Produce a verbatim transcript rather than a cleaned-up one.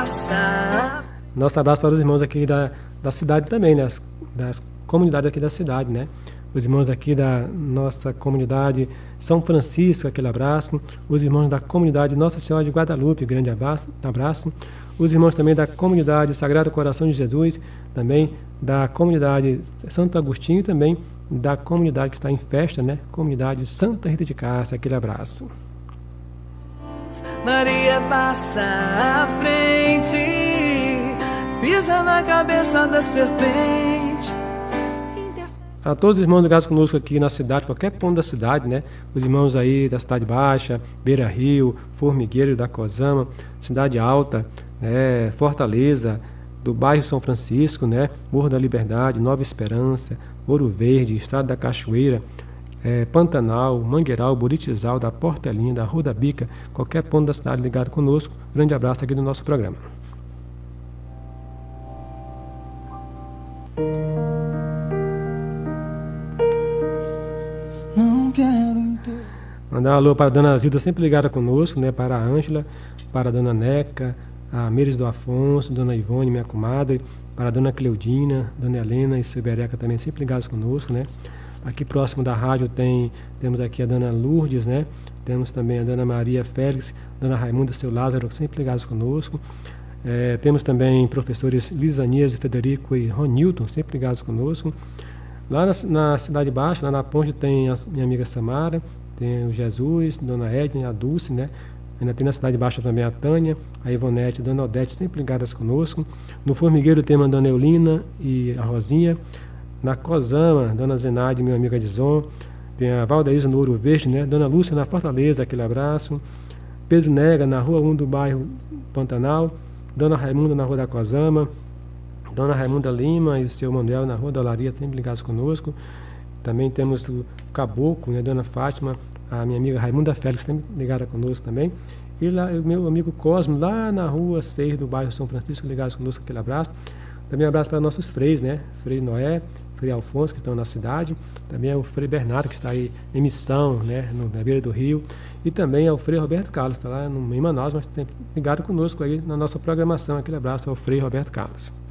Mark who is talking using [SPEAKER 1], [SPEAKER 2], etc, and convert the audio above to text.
[SPEAKER 1] passa.
[SPEAKER 2] Nosso abraço para os irmãos aqui da, da cidade também, né? Das, das comunidades aqui da cidade, né? Os irmãos aqui da nossa comunidade São Francisco, aquele abraço. Os irmãos da comunidade Nossa Senhora de Guadalupe, grande abraço. abraço. Os irmãos também da comunidade Sagrado Coração de Jesus, também da comunidade Santo Agostinho e também da comunidade que está em festa, né? Comunidade Santa Rita de Cássia, aquele abraço.
[SPEAKER 1] Maria passa à frente, pisa na cabeça da serpente.
[SPEAKER 2] A todos os irmãos ligados conosco aqui na cidade, qualquer ponto da cidade, né? Os irmãos aí da Cidade Baixa, Beira Rio, Formigueiro da Cozama, Cidade Alta, né? Fortaleza, do bairro São Francisco, né? Morro da Liberdade, Nova Esperança, Ouro Verde, Estrada da Cachoeira, é, Pantanal, Mangueiral, Buritizal, da Portelinha, da Rua da Bica, qualquer ponto da cidade ligado conosco. Grande abraço aqui no nosso programa. Mandar um alô para a Dona Zilda, sempre ligada conosco, né? Para a Ângela, para a Dona Neca, a Meires do Afonso, Dona Ivone, minha comadre, para a Dona Cleudina, Dona Helena e Silbereca também sempre ligados conosco, né? Aqui próximo da rádio tem, temos aqui a Dona Lourdes, né? Temos também a Dona Maria Félix, Dona Raimunda e Seu Lázaro, sempre ligados conosco. É, temos também professores Lisanias, Federico e Ronilton, sempre ligados conosco. Lá na, na Cidade Baixa, lá na ponte, tem a minha amiga Samara, tem o Jesus, Dona Edna, a Dulce, né? Ainda tem na Cidade Baixa também a Tânia, a Ivonete, a Dona Odete, sempre ligadas conosco. No Formigueiro tem a Dona Eulina e a Rosinha. Na Cozama, Dona Zenaide, meu amigo Adson. Tem a Valdeísa no Ouro Verde, né? Dona Lúcia na Fortaleza, aquele abraço. Pedro Nega, na Rua um do bairro Pantanal. Dona Raimunda na Rua da Cozama. Dona Raimunda Lima e o seu Manuel na Rua da Olaria, sempre ligados conosco. Também temos o Caboclo, né? Dona Fátima, a minha amiga Raimunda Félix, sempre ligada conosco também. E lá, o meu amigo Cosmo, lá na Rua seis do bairro São Francisco, ligados conosco, aquele abraço. Também um abraço para nossos freis, né? Frei Noé, Frei Alfonso, que estão na cidade. Também é o Frei Bernardo, que está aí em missão, né? No, na beira do rio. E também é o Frei Roberto Carlos, está lá no, em Manaus, mas tem ligado conosco aí na nossa programação. Aquele abraço ao Frei Roberto Carlos.